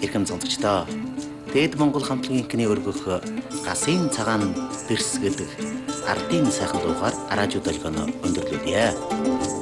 эрхэм сонсогчдоо. Дээд Монгол хамтлагийн кино өргөх Гасын цагаан дэрс гэдэг ардын сайхан дуугаар радио долгионо өндөрлүүлье.